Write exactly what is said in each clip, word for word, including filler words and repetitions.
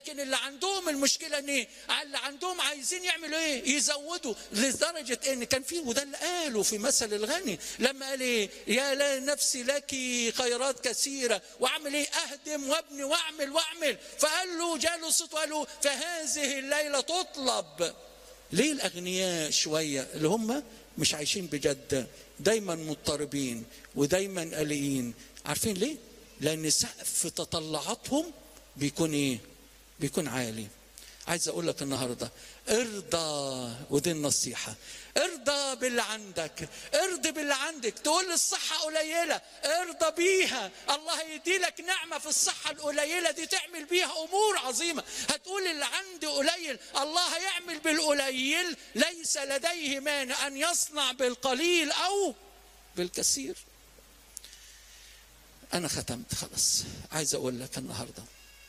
لكن اللي عندهم المشكله ان اللي عندهم عايزين يعملوا ايه؟ يزودوا لدرجه ان كان في، وده اللي قاله في مثل الغني لما قال ايه؟ يا لا نفسي لك خيرات كثيره واعمل ايه؟ اهدم وابني واعمل واعمل. فقال له جاله صوت وقال له فهذه الليله تطلب. ليه الاغنياء شويه اللي هم مش عايشين بجد دايما مضطربين ودايما قلقين؟ عارفين ليه؟ لان سقف تطلعاتهم بيكون ايه؟ بيكون عالي. عايز اقول لك النهارده ارضى، ودي النصيحه، ارضى باللي عندك، ارضى باللي عندك. تقول الصحه قليله، ارضى بيها. الله يدي لك نعمه في الصحه القليله دي تعمل بيها امور عظيمه. هتقول اللي عندي قليل، الله هيعمل بالقليل. ليس لديه مانع ان يصنع بالقليل او بالكثير. انا ختمت خلاص. عايز اقول لك النهارده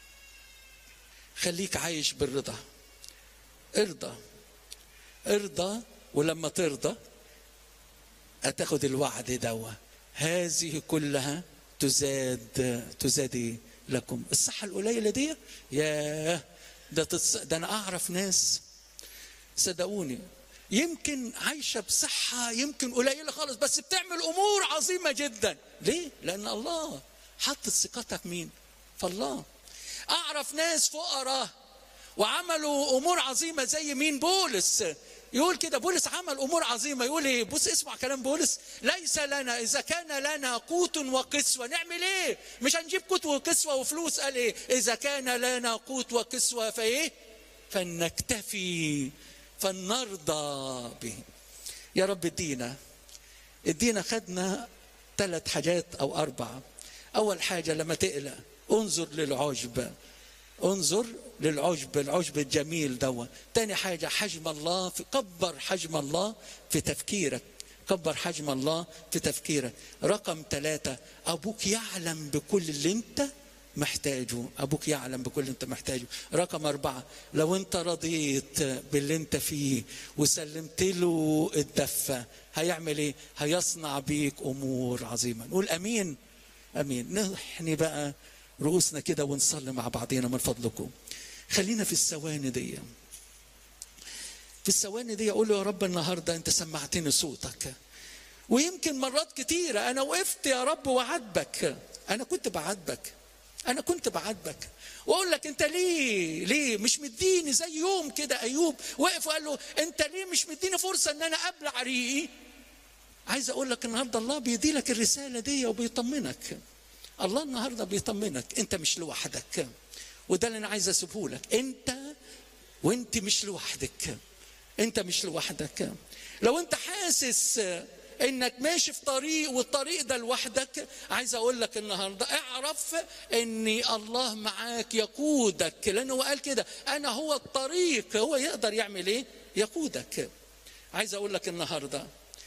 خليك عايش بالرضا. ارضى ارضى، ولما ترضى هتاخد الوعد دوا. هذه كلها تزاد تزاد لكم. الصحة القليلة دي يا ده, تص... ده أنا أعرف ناس صدقوني يمكن عايشة بصحة يمكن قليلة خالص، بس بتعمل أمور عظيمة جدا. ليه؟ لأن الله حط ثقتك مين؟ فالله. أعرف ناس فقراء وعملوا أمور عظيمة زي مين؟ بولس. يقول كده بولس عمل أمور عظيمة. يقول إيه؟ بص اسمع كلام بولس. ليس لنا إذا كان لنا قوت وكسوة نعمل إيه؟ مش هنجيب قوت وكسوة وفلوس. قال إيه؟ إذا كان لنا قوت وكسوة فإيه؟ فلنكتفي فلنرضى به. يا رب ادينا ادينا. خدنا ثلاث حاجات أو أربعة. أول حاجة لما تقلق انظر للعجب، انظر للعجب، العجب الجميل دوا. تاني حاجة حجم الله، في كبر حجم الله في تفكيرك، كبر حجم الله في تفكيرك. رقم ثلاثة أبوك يعلم بكل اللي انت محتاجه، أبوك يعلم بكل اللي انت محتاجه. رقم أربعة لو انت رضيت باللي انت فيه وسلمت له الدفة هيعمل ايه؟ هيصنع بيك أمور عظيمة. نقول أمين أمين. نحن بقى رؤوسنا كده ونصلي مع بعضينا من فضلكم. خلينا في الثواني دي، في الثواني دي اقول له يا رب النهارده انت سمعتني صوتك. ويمكن مرات كتيره انا وقفت يا رب وعاتبك، انا كنت بعاتبك انا كنت بعاتبك واقول لك انت ليه ليه مش مديني زي يوم كده ايوب وقف وقال له انت ليه مش مديني فرصه ان انا ابلع ريقي. عايز اقول لك النهارده الله بيدي لك الرساله دي وبيطمنك. الله النهارده بيطمنك انت مش لوحدك، وده اللي انا عايز اسيبه لك. انت وانت مش لوحدك، انت مش لوحدك. لو انت حاسس انك ماشي في طريق والطريق ده لوحدك، عايز اقول لك النهارده اعرف ان الله معاك يقودك، لانه قال كده انا هو الطريق. هو يقدر يعمل ايه؟ يقودك. عايز اقول لك النهارده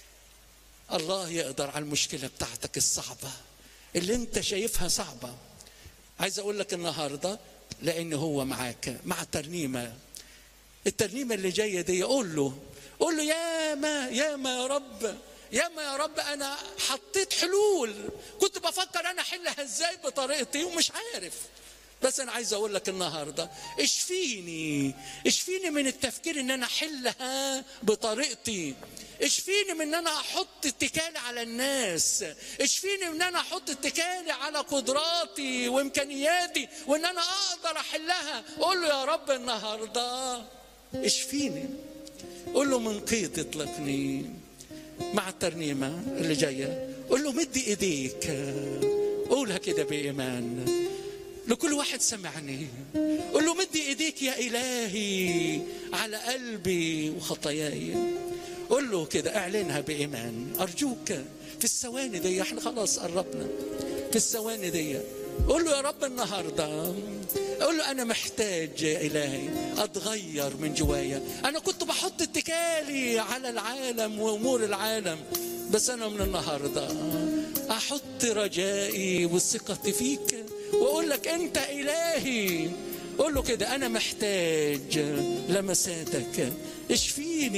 الله يقدر على المشكله بتاعتك الصعبه اللي انت شايفها صعبة. عايز اقول لك النهاردة لان هو معاك. مع الترنيمة الترنيمة اللي جاية دي قول له قول له يا ما يا ما يا رب يا ما يا رب انا حطيت حلول كنت بفكر انا احلها ازاي بطريقتي ومش عارف، بس انا عايز اقول لك النهارده اشفيني اشفيني من التفكير ان انا احلها بطريقتي. اشفيني من ان انا احط اتكالي على الناس، اشفيني من ان انا احط اتكالي على قدراتي وامكانياتي وان انا اقدر احلها. قول له يا رب النهارده اشفيني. قول له من قيد اطلقني. مع الترنيمه اللي جايه قول له مد ايديك، قولها كده بايمان لكل واحد سمعني. قول له مد ايديك يا الهي على قلبي وخطاياي. قول له كده اعلنها بايمان ارجوك في الثواني دي. احنا خلاص قربنا في الثواني دي. قول له يا رب النهارده، قول له انا محتاج يا الهي اتغير من جوايا. انا كنت بحط اتكالي على العالم وامور العالم، بس انا من النهارده احط رجائي وثقتي فيك واقول لك انت الهي. قول له كده انا محتاج لمساتك، اشفيني.